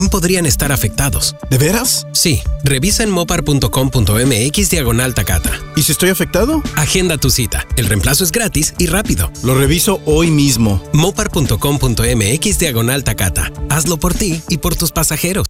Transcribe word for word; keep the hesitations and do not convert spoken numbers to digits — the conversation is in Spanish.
podrían estar afectados. ¿De veras? Sí, revisa en mopar punto com punto mx diagonal Takata. ¿Y si estoy afectado? Agenda tu cita. El reemplazo es gratis y rápido. Lo reviso hoy mismo. mopar punto com punto mx diagonal Takata. Hazlo por ti y por tus pasajeros.